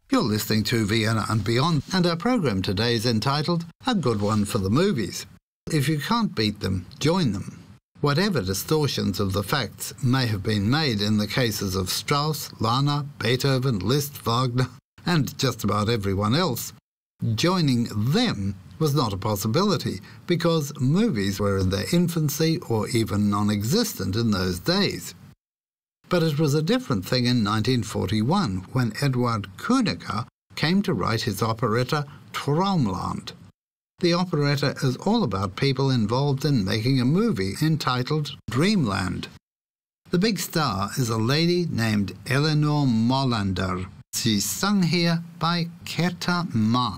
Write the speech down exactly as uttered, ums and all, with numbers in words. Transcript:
You're listening to Vienna and Beyond, and our program today is entitled A Good One for the Movies. If you can't beat them, join them. Whatever distortions of the facts may have been made in the cases of Strauss, Lahner, Beethoven, Liszt, Wagner, and just about everyone else, joining them was not a possibility because movies were in their infancy or even non-existent in those days. But it was a different thing in nineteen forty-one when Eduard Kuhneke came to write his operetta Traumland. The operetta is all about people involved in making a movie entitled Dreamland. The big star is a lady named Eleanor Molander. She's sung here by Kerta Mark.